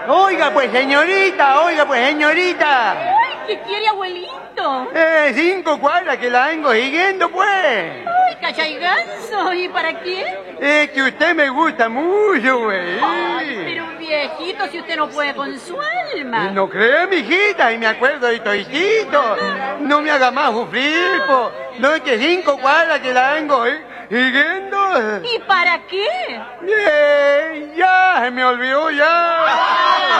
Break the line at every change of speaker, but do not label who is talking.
Oiga, pues, señorita,
Ay, ¿qué quiere, abuelito?
5 cuadras que la vengo siguiendo, pues.
Ay, cachaiganzo, ¿y para qué?
Es que usted me gusta mucho, güey.
Ay, pero viejito, si usted no puede con su alma.
No cree, mijita, y me acuerdo de toditito. No me haga más sufrir, po. No es que 5 cuadras que la vengo siguiendo.
¿Y para qué?
Ya, se me olvidó ya.